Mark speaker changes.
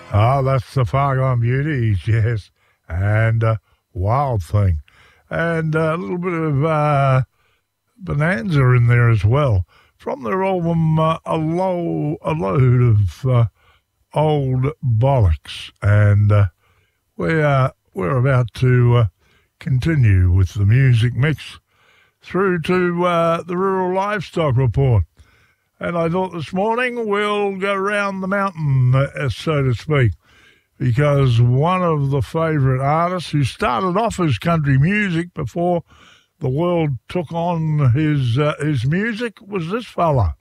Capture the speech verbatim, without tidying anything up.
Speaker 1: Ah, that's the Fargone Beauties, yes, and uh, Wild Thing, and uh, a little bit of uh, Bonanza in there as well from their album uh, a, Lo- a Load of uh, Old Bollocks, and uh, we uh, we're about to uh, continue with the music mix through to uh, the Rural Livestock Report. And I thought this morning we'll go round the mountain, uh, so to speak, because one of the favourite artists who started off as country music before the world took on his uh, his music was this fella.